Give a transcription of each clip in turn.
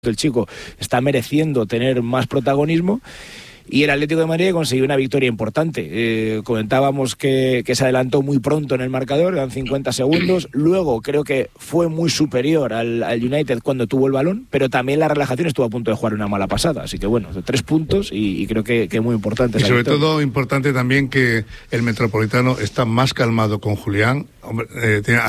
el chico está mereciendo tener más protagonismo. Y el Atlético de Madrid consiguió una victoria importante. Comentábamos que se adelantó muy pronto en el marcador, eran 50 segundos. Luego creo que fue muy superior al United cuando tuvo el balón, pero también la relajación estuvo a punto de jugar una mala pasada. Así que bueno, 3 puntos y creo que muy importante. Y sobre todo importante también que el Metropolitano está más calmado con Julián. Hombre, tiene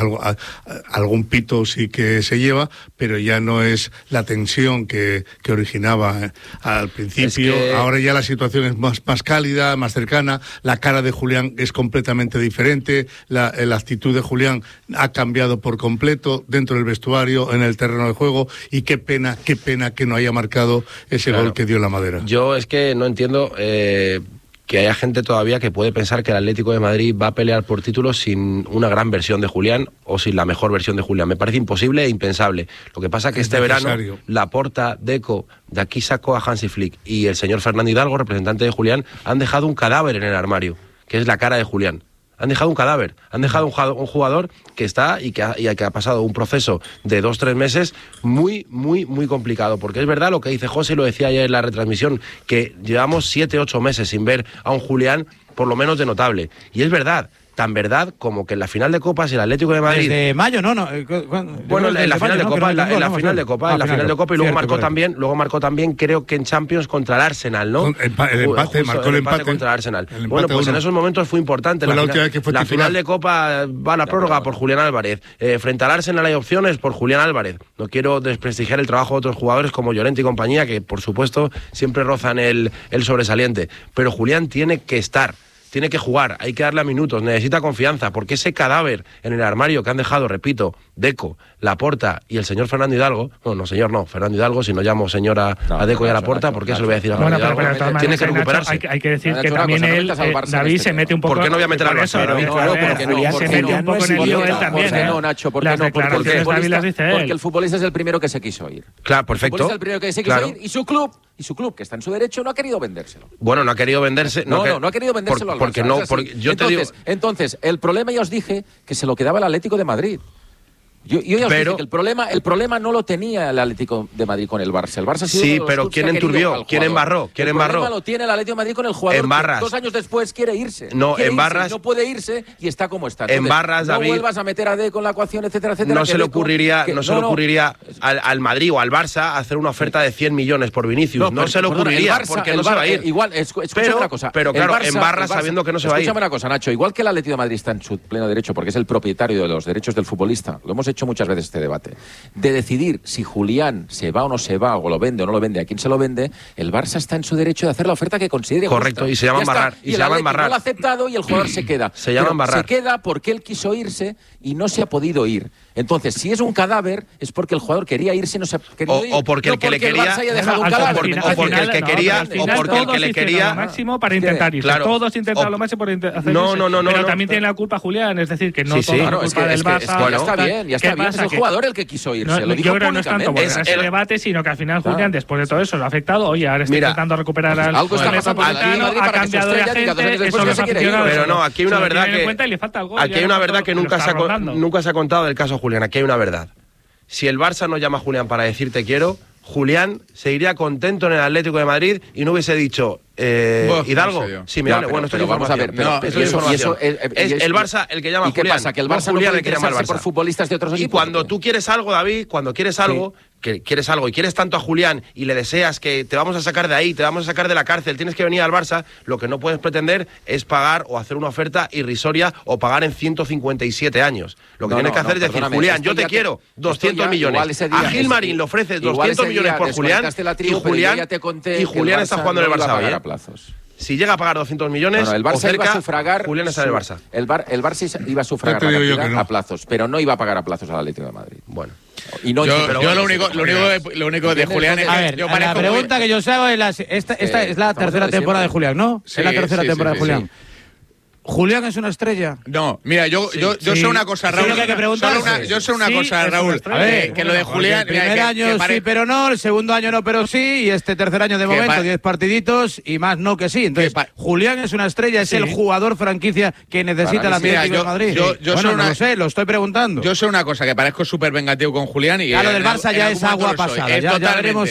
algún pito sí que se lleva, pero ya no es la tensión que originaba al principio. Ahora ya la situación es más cálida, más cercana. La cara de Julián es completamente diferente. La actitud de Julián ha cambiado por completo dentro del vestuario, en el terreno de juego. Y qué pena que no haya marcado ese gol que dio la Madera. Yo es que no entiendo que haya gente todavía que puede pensar que el Atlético de Madrid va a pelear por títulos sin una gran versión de Julián o sin la mejor versión de Julián. Me parece imposible e impensable. Lo que pasa es que este verano Laporta, Deco, de aquí sacó a Hansi Flick y el señor Fernando Hidalgo, representante de Julián, han dejado un cadáver en el armario, que es la cara de Julián. Han dejado un cadáver, han dejado un jugador que está y que ha pasado un proceso de 2-3 meses muy complicado, porque es verdad lo que dice José, lo decía ayer en la retransmisión, que llevamos 7-8 meses sin ver a un Julián por lo menos de notable, y es verdad. Tan verdad como que en la final de Copas el Atlético de Madrid... Desde mayo, ¿no? Bueno, en la final de Copa, en la final de Copa, y luego marcó también, creo que en Champions contra el Arsenal, ¿no? El empate contra el Arsenal. Bueno, pues en esos momentos fue importante. La final de Copa va a la prórroga por Julián Álvarez. Frente al Arsenal hay opciones por Julián Álvarez. No quiero desprestigiar el trabajo de otros jugadores como Llorente y compañía, que por supuesto siempre rozan el sobresaliente. Pero Julián tiene que estar. Tiene que jugar, hay que darle minutos, necesita confianza, porque ese cadáver en el armario que han dejado, repito, Deco, Laporta y el señor Fernando Hidalgo, Fernando Hidalgo, si no llamo señora a Deco y a Laporta, porque eso le voy a decir a Fernando Hidalgo, tiene que recuperarse. Hay que decir que también él, David, se mete un poco... ¿Por qué no voy a meter al Barça? Claro, porque se mete un poco en el lío él también. ¿Por qué no, Nacho? ¿Por qué no? Porque el futbolista es el primero que se quiso ir. Claro, perfecto. El futbolista es el primero que se quiso ir y su club, que está en su derecho, no ha querido vendérselo. Bueno, no ha querido venderse... No ha querido vendérselo al Barça. Entonces, el problema, ya os dije, que se lo quedaba el Atlético de Madrid. Yo ya os dije que el problema no lo tenía el Atlético de Madrid con el Barça. El Barça ha sido sí, pero ¿quién enturbió? ¿Quién embarró? El problema lo tiene el Atlético de Madrid con el jugador que 2 años después quiere irse. No puede irse y está como está. Entonces, en Barras, no David, vuelvas a meter a D con la ecuación, etcétera. No se le ocurriría al Madrid o al Barça hacer una oferta de 100 millones por Vinicius. No se le ocurriría, porque no se va a ir. Igual, escúchame una cosa. Pero claro, en Barras sabiendo que no se va a ir. Escúchame una cosa, Nacho. Igual que el Atlético de Madrid está en su pleno derecho, porque es el propietario de los derechos del futbolista. Lo hemos hecho muchas veces este debate. De decidir si Julián se va o no se va, o lo vende o no lo vende, a quién se lo vende, el Barça está en su derecho de hacer la oferta que considere correcto, justa. Y se llama embarrar. Y el Atlético no lo ha aceptado y el jugador se queda. Se llama embarrar. Se queda porque él quiso irse y no se ha podido ir. Entonces, si es un cadáver, es porque el jugador quería irse y no se ha querido ir. O porque el que le quería... O porque el que quería... O porque el que le quería... lo máximo para intentar irse. Todos intentaron lo máximo por hacer irse. No. Pero también tiene la culpa Julián, es decir, que no todo es culpa del Barça. Ya está bien. Es el jugador el que quiso irse. Yo creo que no es tanto por ese debate, sino que al final Julián, después de todo eso, lo ha afectado. Oye, ahora está intentando recuperar al Metropolitano, ha cambiado de agente, eso los aficionados. Pero no, aquí hay una verdad que... Aquí hay una verdad que nunca se ha contado del caso Julián. Aquí hay una verdad. Si el Barça no llama a Julián para decir te quiero, Julián se iría contento en el Atlético de Madrid y no hubiese dicho Hidalgo. Sí, mira, bueno, esto es vamos a ver. Es el Barça el que llama a Julián. ¿Y qué pasa? Que el Barça no puede interesarse por futbolistas de otros equipos. Y cuando tú quieres algo, David, que quieres algo y quieres tanto a Julián y le deseas que te vamos a sacar de ahí, te vamos a sacar de la cárcel, tienes que venir al Barça, lo que no puedes pretender es pagar o hacer una oferta irrisoria o pagar en 157 años. Lo que tienes que hacer es decir, Julián, yo te quiero 200 millones. A Gilmarín le ofreces 200 millones por Julián y Julián está jugando en el Barça hoy. Si llega a pagar 200 millones, el Barça cerca, iba a sufragar. Julián está en el Barça. El Barça iba a sufragar la cantidad a plazos, pero no iba a pagar a plazos al Atlético de Madrid. Bueno. Y no, yo lo único de Julián es... A ver, la pregunta que yo os hago es esta es la tercera temporada de Julián, ¿no? Es la tercera temporada de Julián. ¿Julián es una estrella? No, mira, yo sé una cosa, Raúl. Yo sé una cosa, Raúl. A ver, que lo de Julián... El primer año sí, pero no. El segundo año no, pero sí. Y este tercer año de momento 10 partiditos y más no que sí. Entonces, Julián es una estrella, es el jugador franquicia que necesita la Atlético de Madrid. No lo sé, lo estoy preguntando. Yo sé una cosa, que parezco súper vengativo con Julián y... Ya lo del Barça ya es agua pasada. Ya veremos